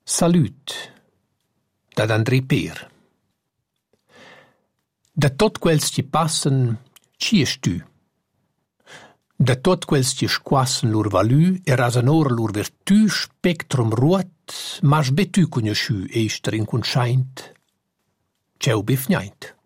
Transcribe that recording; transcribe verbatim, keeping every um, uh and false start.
Salut, dad André Per. Da tot quels ti passen, ci es tu? Da tot quels ti squassen lur valü e rasanor lur vertù spectrum ruot, mas be tu conosciu eister inconscient? C'eu befgnaint.